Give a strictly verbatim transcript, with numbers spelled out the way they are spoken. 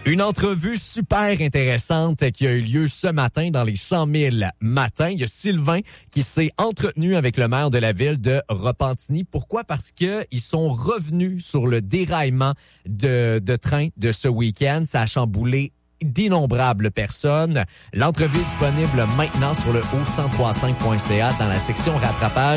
Une entrevue super intéressante qui a eu lieu ce matin dans les cent mille matins. Il y a Sylvain qui s'est entretenu avec le maire de la ville de Repentigny. Pourquoi? Parce que ils sont revenus sur le déraillement de, de train de ce week-end. Ça a chamboulé d'innombrables personnes. L'entrevue est disponible maintenant sur le o cent trois cinq point c a dans la section rattrapage.